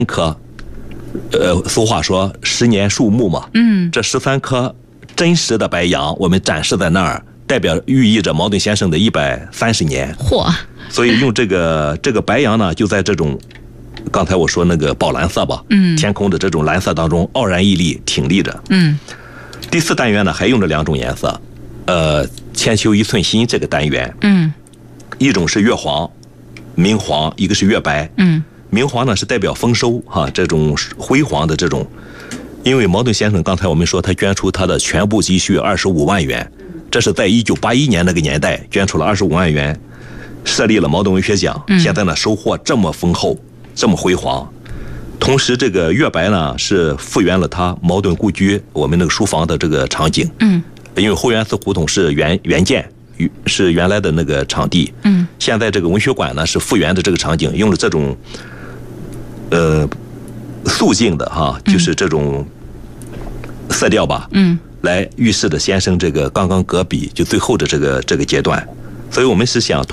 棵，俗话说10年树木嘛，这13棵真实的白杨，我们展示在那儿，代表寓意着茅盾先生的130年。 嚯！ 所以用这个白杨呢，就在这种刚才我说那个宝蓝色吧，天空的这种蓝色当中傲然屹立，挺立着。第4单元呢，还用了2种颜色，千秋一寸心这个单元，一种是月黄、明黄，一个是月白。明黄呢是代表丰收哈，这种辉煌的这种。因为茅盾先生刚才我们说他捐出他的全部积蓄25万元，这是在1981年那个年代捐出了25万元，设立了茅盾文学奖。现在呢收获这么丰厚，这么辉煌。同时这个月白呢是复原了他茅盾故居我们那个书房的这个场景。因为后园寺胡同是原建，是原来的那个场地。现在这个文学馆呢是复原的这个场景，用了这种素净的哈，就是这种色调吧，来预示着先生这个刚刚搁笔就最后的这个阶段。所以我们是想